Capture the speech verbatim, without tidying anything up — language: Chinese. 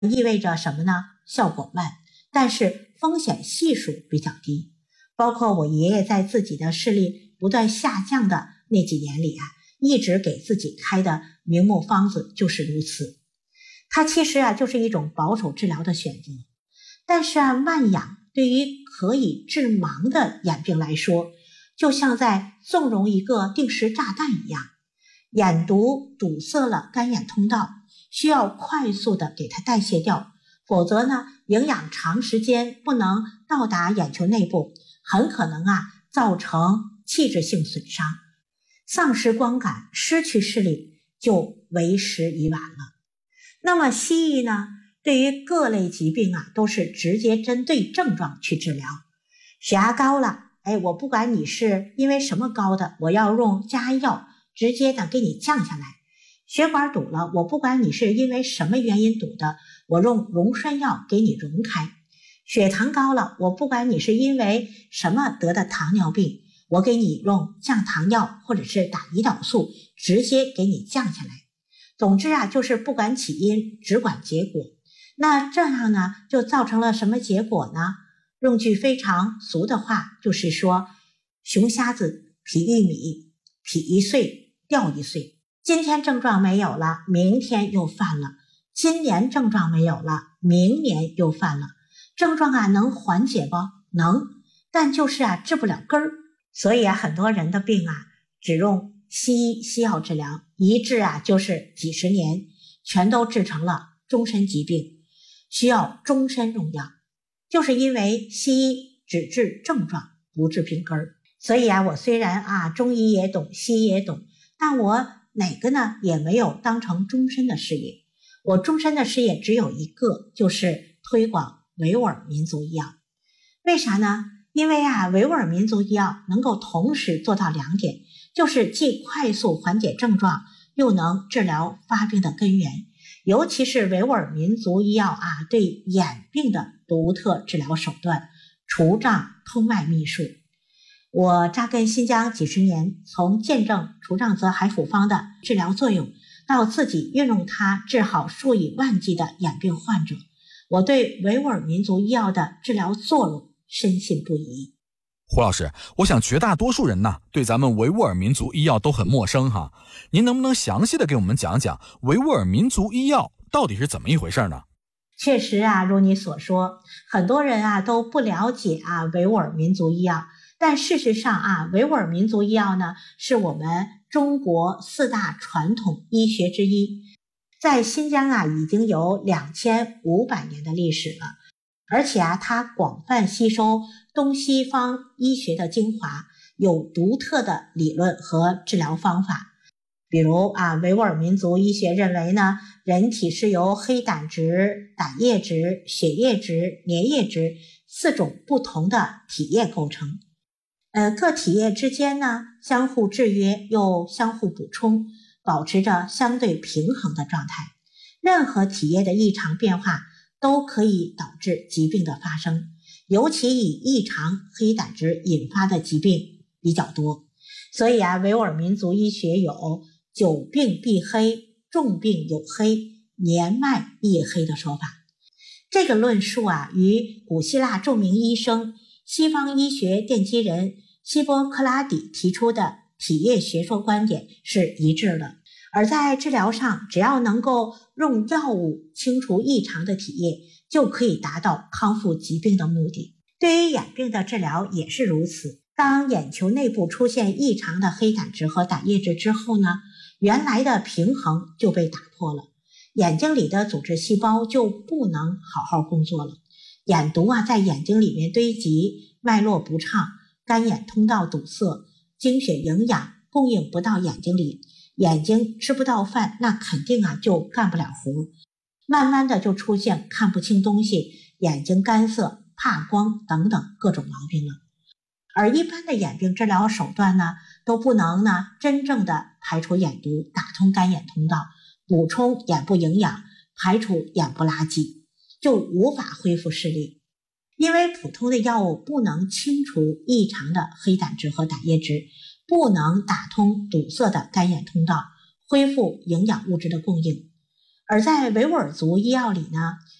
意味着什么呢？效果慢，但是风险系数比较低。包括我爷爷在自己的视力不断下降的那几年里啊，一直给自己开的明目方子就是如此。它其实啊就是一种保守治疗的选择。但是啊，慢养对于可以致盲的眼病来说，就像在纵容一个定时炸弹一样，眼毒堵塞了干眼通道，需要快速的给它代谢掉，否则呢，营养长时间不能到达眼球内部，很可能啊造成器质性损伤，丧失光感，失去视力，就为时已晚了。那么西医呢，对于各类疾病啊，都是直接针对症状去治疗。血压高了，哎，我不管你是因为什么高的，我要用加药直接的给你降下来。血管堵了，我不管你是因为什么原因堵的，我用溶栓药给你溶开。血糖高了，我不管你是因为什么得的糖尿病，我给你用降糖药或者是打胰岛素，直接给你降下来。总之啊，就是不管起因，只管结果。那这样呢，就造成了什么结果呢？用句非常俗的话，就是说，熊瞎子劈玉米，劈一岁掉一岁。今天症状没有了，明天又犯了；今年症状没有了，明年又犯了。症状啊，能缓解不？能，但就是啊，治不了根儿。所以啊，很多人的病啊，只用西医西药治疗，一治啊就是几十年，全都治成了终身疾病，需要终身用药。就是因为西医只治症状，不治病根儿。所以啊，我虽然啊中医也懂，西医也懂，但我哪个呢也没有当成终身的事业。我终身的事业只有一个，就是推广维吾尔民族医药。为啥呢？因为啊，维吾尔民族医药能够同时做到两点，就是既快速缓解症状，又能治疗发病的根源。尤其是维吾尔民族医药啊，对眼病的独特治疗手段，除障通脉秘术。我扎根新疆几十年，从见证除障泽海复方的治疗作用，到自己运用它治好数以万计的眼病患者，我对维吾尔民族医药的治疗作用深信不疑。 胡老师，我想绝大多数人呢，对咱们维吾尔民族医药都很陌生哈。您能不能详细的给我们讲讲维吾尔民族医药到底是怎么一回事呢？ 确实啊，如你所说，很多人啊都不了解啊维吾尔民族医药，但事实上啊，维吾尔民族医药呢，是我们中国四大传统医学之一，在新疆啊已经有两千五百年的历史了。而且啊，它广泛吸收东西方医学的精华，有独特的理论和治疗方法。比如啊，维吾尔民族医学认为呢，人体是由黑胆汁、胆液质、血液质、粘液质四种不同的体液构成。呃，各体液之间呢，相互制约又相互补充，保持着相对平衡的状态。任何体液的异常变化都可以导致疾病的发生，尤其以异常黑胆汁引发的疾病比较多。所以啊，维吾尔民族医学有久病必黑、重病有黑、年迈亦黑的说法。这个论述啊，与古希腊著名医生、西方医学奠基人希波克拉底提出的体液学说观点是一致的。而在治疗上，只要能够用药物清除异常的体液，就可以达到康复疾病的目的。对于眼病的治疗也是如此。当眼球内部出现异常的黑胆汁和胆液质之后呢，原来的平衡就被打破了，眼睛里的组织细胞就不能好好工作了。眼毒啊，在眼睛里面堆积，脉络不畅，干眼通道堵塞，精血营养供应不到眼睛里，眼睛吃不到饭，那肯定啊就干不了活，慢慢的就出现看不清东西、眼睛干涩、怕光等等各种毛病了。而一般的眼病治疗手段呢，都不能呢真正的排除眼毒，打通干眼通道，补充眼部营养，排除眼部垃圾，就无法恢复视力。因为普通的药物不能清除异常的黑胆汁和胆液质，不能打通堵塞的干眼通道，恢复营养物质的供应。而在维吾尔族医药里呢，